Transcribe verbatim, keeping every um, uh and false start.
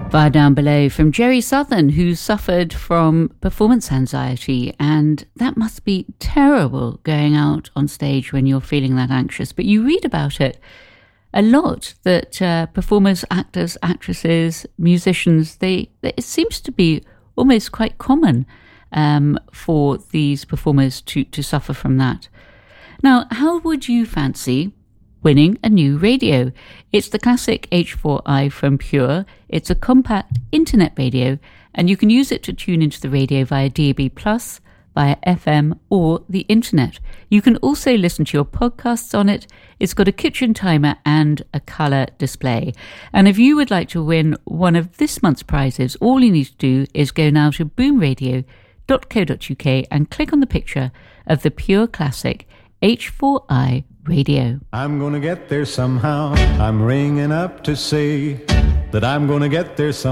Fire Down Below from Jerry Southern, who suffered from performance anxiety, and that must be terrible going out on stage when you're feeling that anxious. But you read about it a lot, that uh, performers, actors, actresses, musicians, they, they it seems to be almost quite common um, for these performers to, to suffer from that. Now, how would you fancy winning a new radio? It's the classic H four i from Pure. It's a compact internet radio, and you can use it to tune into the radio via D A B plus, via F M, or the internet. You can also listen to your podcasts on it. It's got a kitchen timer and a colour display. And if you would like to win one of this month's prizes, all you need to do is go now to boom radio dot co dot uk and click on the picture of the Pure Classic H four i radio. I'm gonna get there somehow. I'm ringing up to say that I'm gonna get there somehow.